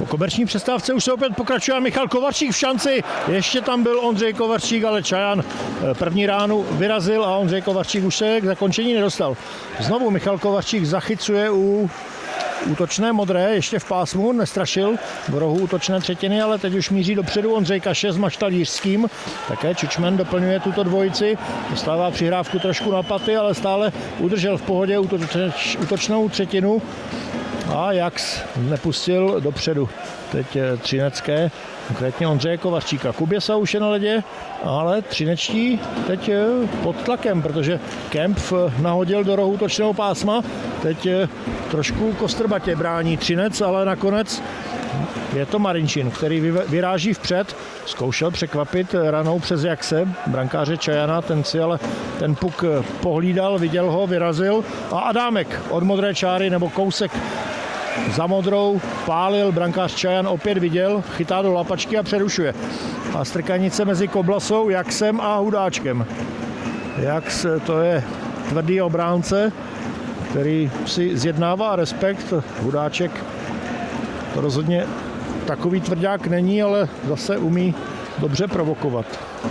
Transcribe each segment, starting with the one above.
komerční přestávce už se opět pokračuje Michal Kovarčík v šanci. Ještě tam byl Ondřej Kovarčík, ale Čajan první ránu vyrazil a Ondřej Kovarčík už se k zakončení nedostal. Znovu Michal Kovarčík zachycuje u útočné modré, ještě v pásmu, nestrašil v rohu útočné třetiny, ale teď už míří dopředu Ondřej Kaše s Maštalířským. Také Čučmen doplňuje tuto dvojici, dostává přihrávku trošku na paty, ale stále udržel v pohodě útočnou třetinu a Jax nepustil dopředu. Teď třinecké, konkrétně Ondřeje Kovarčíka. Kuběsa už je na ledě, ale třinečtí teď pod tlakem, protože Kemp nahodil do rohu útočného pásma. Teď trošku kostrbatě brání Třinec, ale nakonec je to Marinčin, který vyráží vpřed. Zkoušel překvapit ranou přes Jaxe, brankáře Čajana, ten si ale ten puk pohlídal, viděl ho, vyrazil a Adámek od modré čáry nebo kousek za modrou pálil, brankář Čajan opět viděl, chytá do lapačky a přerušuje. A strkanice mezi Koblasou, Jaxem a Hudáčkem. Jax to je tvrdý obránce, který si zjednává respekt. Hudáček to rozhodně takový tvrdák není, ale zase umí dobře provokovat.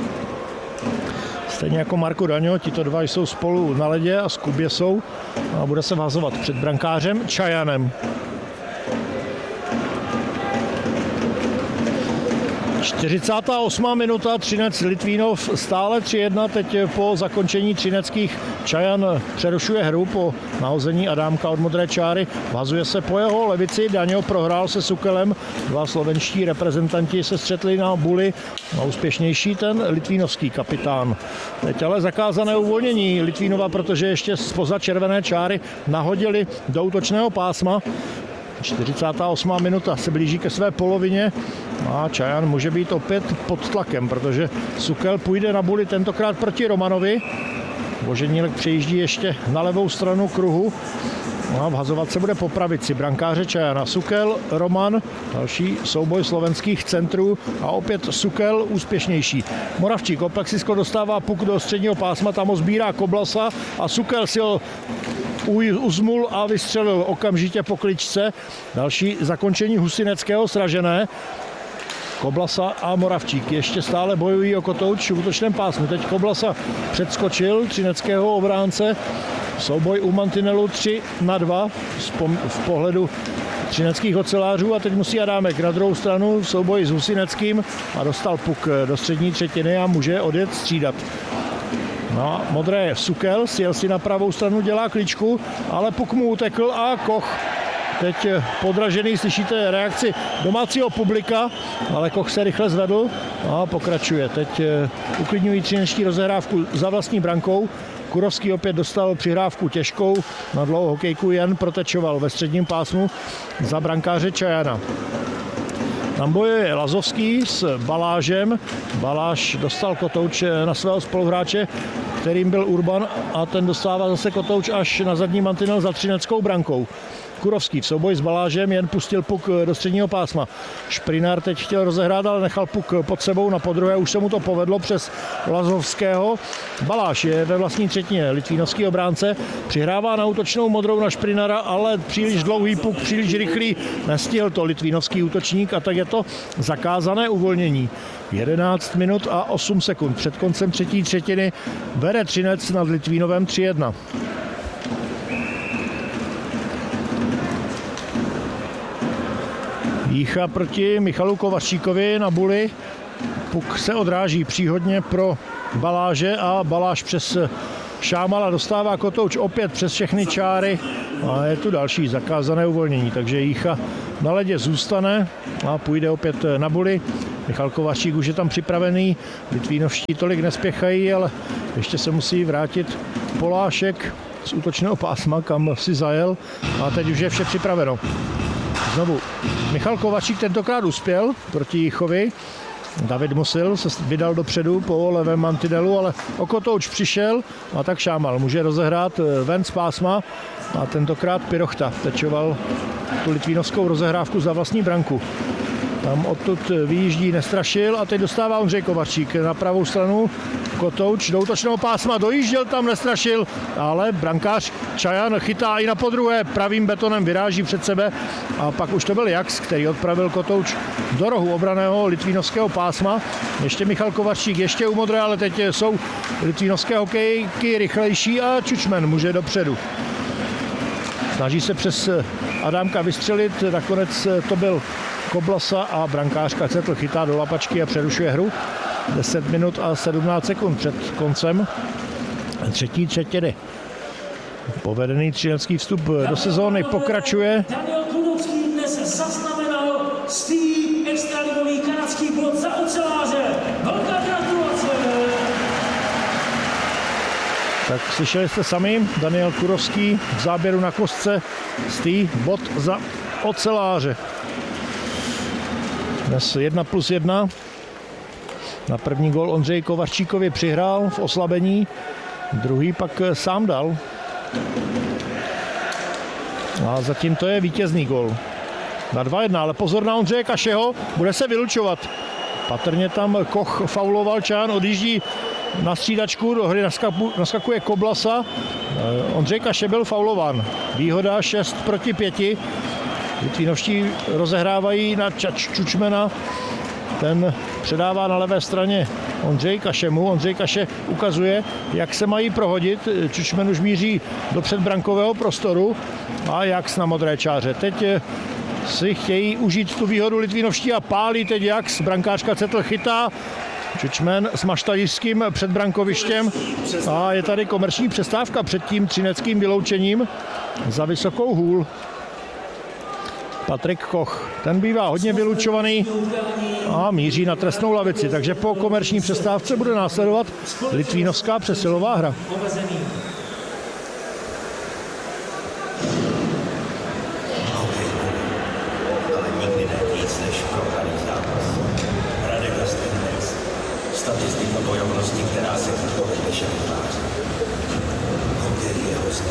Stejně jako Marko Daňo, tito dva jsou spolu na ledě a s Kuběsou a bude se vázovat před brankářem Čajanem. 48. minuta, Třinec Litvínov stále 3-1, teď po zakončení třineckých Čajan přerušuje hru po nahození Adámka od modré čáry, vazuje se po jeho levici, Daňo prohrál se Sukelem, dva slovenští reprezentanti se střetli na Buli, a úspěšnější ten litvínovský kapitán. Teď ale zakázané uvolnění Litvínova, protože ještě zpoza červené čáry nahodili do útočného pásma. 48. minuta se blíží ke své polovině a Čajan může být opět pod tlakem, protože Sukel půjde na Buli tentokrát proti Romanovi. Boženílek přejíždí ještě na levou stranu kruhu a vhazovat se bude po pravici brankáře Čajana. Sukel, Roman, další souboj slovenských centrů a opět Sukel úspěšnější. Moravčík o plexisko dostává puk do středního pásma, tam ho sbírá Koblasa a Sukel si ho uzmul a vystřelil okamžitě po kličce. Další zakončení Husineckého sražené. Koblasa a Moravčík ještě stále bojují o kotouč v útočném pásmu. Teď Koblasa předskočil třineckého obránce. Souboj u mantinelu 3-2 v pohledu třineckých ocelářů a teď musí Adámek na druhou stranu v souboji s Husineckým a dostal puk do střední třetiny a může odjet střídat. No, modré je Sukel, sjel si na pravou stranu, dělá kličku, ale puk mu utekl a Koch teď podražený, slyšíte reakci domácího publika, ale Koch se rychle zvedl a pokračuje. Teď uklidňují třinečtí rozehrávku za vlastní brankou. Kurovský opět dostal přihrávku těžkou, na dlouhou hokejku Jan protečoval ve středním pásmu za brankáře Čajana. Tam bojuje Lazovský s Balážem. Baláž dostal kotouč na svého spoluhráče, kterým byl Urban a ten dostává zase kotouč až na zadní mantinel za třineckou brankou. Kurovský v souboji s Balážem jen pustil puk do středního pásma. Šprinár teď chtěl rozehrát, ale nechal puk pod sebou na podruhé. Už se mu to povedlo přes Lazovského. Baláž je ve vlastní třetině. Litvínovský obránce přihrává na útočnou modrou na Šprinara, ale příliš dlouhý puk, příliš rychlý. Nestihl to litvínovský útočník a tak je to zakázané uvolnění. 11 minut a 8 sekund před koncem třetí třetiny vede Třinec nad Litvínovem 3-1. Jícha proti Michalu Kovaříkovi na Buli. Puk se odráží příhodně pro Baláže a Baláž přes Šámala dostává kotouč opět přes všechny čáry a je tu další zakázané uvolnění, takže Jícha na ledě zůstane a půjde opět na Buli. Michal Kovařík už je tam připravený, Litvínovští tolik nespěchají, ale ještě se musí vrátit Polášek z útočného pásma, kam si zajel a teď už je vše připraveno. Znovu Michal Kovařík tentokrát uspěl proti Jíchovi. David Musil se vydal dopředu po levém mantinelu, ale o kotouč přišel a tak Šámal může rozehrát ven z pásma a tentokrát Pirochta tečoval tu litvínovskou rozehrávku za vlastní branku. Tam odtud vyjíždí Nestrašil a teď dostává Ondřej Kovařík na pravou stranu. Kotouč do útočného pásma, dojížděl tam Nestrašil, ale brankář Čajan chytá i na podruhé, pravým betonem vyráží před sebe a pak už to byl Jax, který odpravil Kotouč do rohu obraného litvínovského pásma. Ještě Michal Kovařík, ještě u modré, ale teď jsou litvínovské hokejky rychlejší a Čučmen může dopředu. Snaží se přes Adámka vystřelit, nakonec to byl Koblasa a brankářka Cetl chytá do lapačky a přerušuje hru. 10 minut a 17 sekund před koncem třetí třetiny. Povedený třinecký vstup do sezóny pokračuje. Daniel Kurovský dnes zaznamenal z extraligový kanadský bod za oceláře. Velká gratulace! Tak slyšeli jste sami, Daniel Kurovský v záběru na kostce, bod za oceláře. Dnes 1+1. Na první gól Ondřeji Kovaříkovi přihrál v oslabení, druhý pak sám dal. A zatím to je vítězný gól. Na 2-1, ale pozor na Ondřeje Kašeho, bude se vylučovat. Patrně tam Koch fauloval, Čajan odjíždí na střídačku, do hry naskakuje Koblasa. Ondřej Kaše byl faulován. Výhoda 6-5. Litvínovští rozehrávají na Čučmena. Ten předává na levé straně Ondřej Kašemu. Ondřej Kaše ukazuje, jak se mají prohodit. Čučmen už míří do předbrankového prostoru a Jax na modré čáře. Teď si chtějí užít tu výhodu litvínovští a pálí teď Jax. Brankářka Cetl chytá. Čučmen s maštalířským před brankovištěm a je tady komerční přestávka před tím třineckým vyloučením za vysokou hůl. Patrik Koch, ten bývá hodně vylučovaný a míří na trestnou lavici, takže po komerční přestávce bude následovat litvínovská přesilová hra. Statistika bojovnosti, která se týká než vytváří. Hokej je hostem.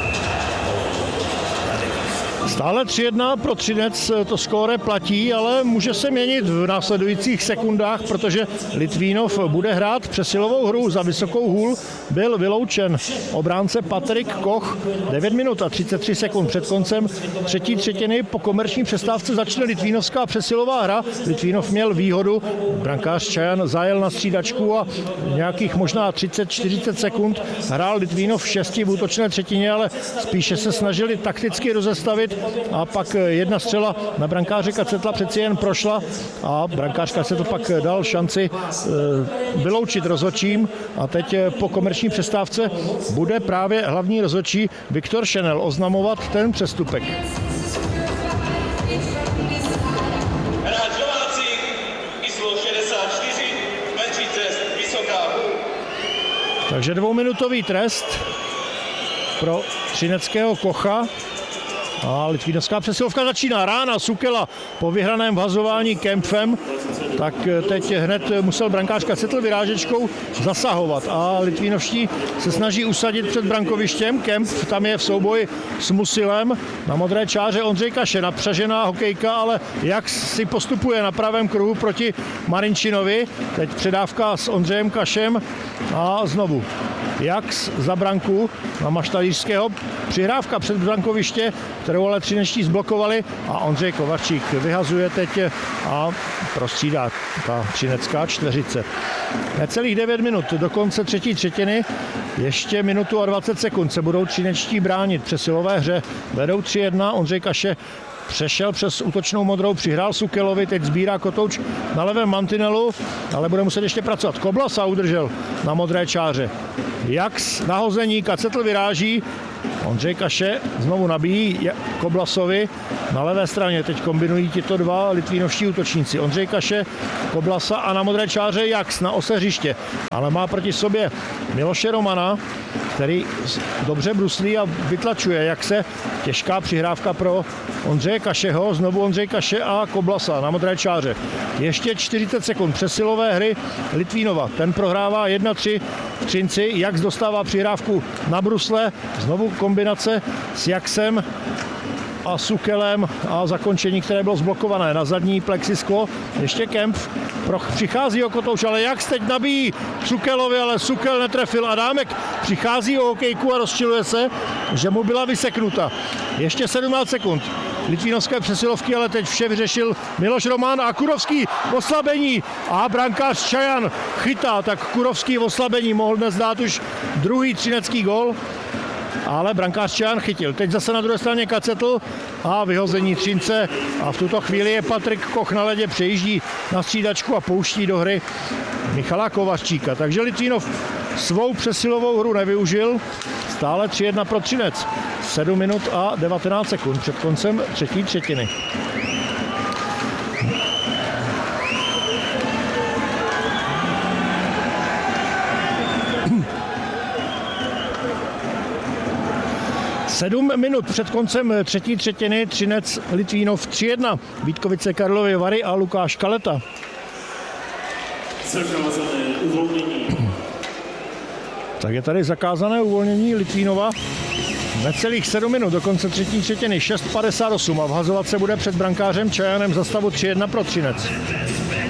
Stále 3-1 pro Třinec, to skóre platí, ale může se měnit v následujících sekundách, protože Litvínov bude hrát přesilovou hru za vysokou hůl. Byl vyloučen obránce Patrik Koch. 9 minut a 33 sekund před koncem třetí třetiny. Po komerční přestávce začne litvínovská přesilová hra. Litvínov měl výhodu, brankář Čajan zajel na střídačku a nějakých možná 30-40 sekund hrál Litvínov v 6 v útočné třetině, ale spíše se snažili takticky rozestavit a pak jedna střela na brankáře Kacetla přeci jen prošla a brankář Kacetl pak dal šanci vyloučit rozhodčím a teď po komerční přestávce bude právě hlavní rozhodčí Viktor Šenel oznamovat ten přestupek. Hráč domácí, číslo 64, menší trest, vysoká hůl. Takže 2minutový trest pro třineckého Kocha. A litvínovská přesilovka začíná. Rána Sukela po vyhraném vhazování Kempfem, tak teď hned musel brankář Kacetl vyrážečkou zasahovat a litvínovští se snaží usadit před brankovištěm. Kempf tam je v souboji s Musilem. Na modré čáře Ondřej Kaše, napřažená hokejka, ale jak si postupuje na pravém kruhu proti Marinčinovi. Teď předávka s Ondřejem Kašem a znovu Jax za branku na Maštalířského. Přihrávka před brankoviště, kterou ale třinečtí zblokovali a Ondřej Kovařík vyhazuje teď a prostřídá ta třinecká čtveřice. Necelých 9 minut do konce třetí třetiny, ještě minutu a 20 sekund se budou třinečtí bránit při silové hře. Vedou 3-1, Ondřej Kaše přešel přes útočnou modrou, přihrál Sukelovi, teď sbírá Kotouč na levém mantinelu, ale bude muset ještě pracovat. Koblasa udržel na modré čáře. Jax nahození, Kacetl vyráží, Ondřej Kaše znovu nabíjí Koblasovi na levé straně. Teď kombinují tito dva litvínovští útočníci. Ondřej Kaše, Koblasa a na modré čáře Jax na ose hřiště. Ale má proti sobě Miloše Romana, který dobře bruslí a vytlačuje Jaxe. Těžká přihrávka pro Ondřeje Kašeho. Znovu Ondřej Kaše a Koblasa na modré čáře. Ještě 40 sekund přesilové hry Litvínova. Ten prohrává 1-3 v Třinci. Jax dostává přihrávku na brusle. Znovu kombinace s Jaxem. a Sukelem a zakončení, které bylo zblokované na zadní plexisklo. Ještě Kempf přichází o kotouč, ale jak teď nabíjí Sukelovi, ale Sukel netrefil. Adámek přichází o hokejku a rozčiluje se, že mu byla vyseknuta. Ještě 17 sekund. Litvínovské přesilovky, ale teď vše vyřešil Miloš Roman a Kurovský v oslabení a brankář Čajan chytá, tak Kurovský v oslabení mohl dnes dát už druhý třinecký gól, ale brankář Čajan chytil. Teď zase na druhé straně Kacetl a vyhození Třince a v tuto chvíli je Patrik Koch na ledě, přejíždí na střídačku a pouští do hry Michala Kovařčíka. Takže Litvínov svou přesilovou hru nevyužil, stále 3-1 pro Třinec. 7 minut a 19 sekund před koncem třetí třetiny. Sedm minut před koncem třetí třetiny, Třinec Litvínov 3-1. Vítkovice Karlovy Vary a Lukáš Kaleta. Zakázané uvolnění. Tak je tady zakázané uvolnění Litvínova. Necelých 7 minut do konce třetí třetiny, 6:58 a vhazovat se bude před brankářem Čajanem za stavu 3-1 pro Třinec.